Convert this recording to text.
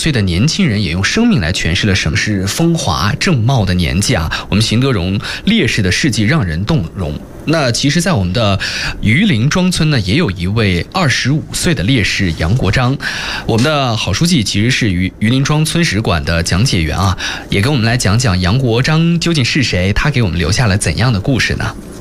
岁的年轻人也用生命来诠释了什么是风华正茂的年纪啊！我们邢德荣烈士的事迹让人动容。那其实在我们的榆林庄村呢，也有一位25岁的烈士杨国璋。我们的郝书记其实是榆林庄村史馆的讲解员啊，也跟我们来讲讲杨国璋究竟是谁，他给我们留下了怎样的故事呢？